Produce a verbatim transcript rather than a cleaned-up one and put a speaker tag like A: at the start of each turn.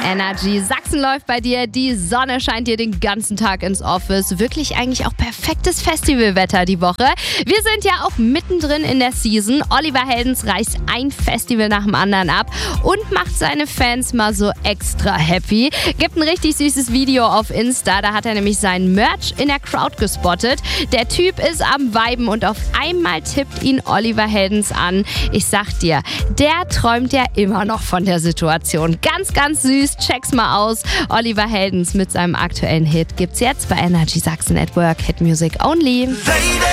A: Energy. Sachsen läuft bei dir, die Sonne scheint dir den ganzen Tag ins Office. Wirklich eigentlich auch perfektes Festivalwetter die Woche. Wir sind ja auch mittendrin in der Season. Oliver Heldens reißt ein Festival nach dem anderen ab und macht seine Fans mal so extra happy. Gibt ein richtig süßes Video auf Insta, da hat er nämlich seinen Merch in der Crowd gespottet. Der Typ ist am Viben und auf einmal tippt ihn Oliver Heldens an. Ich sag dir, der träumt ja immer noch von der Situation. Ganz, ganz süß, check's mal aus. Oliver Heldens mit seinem aktuellen Hit gibt's jetzt bei Energy Sachsen at Work. Hit Music Only.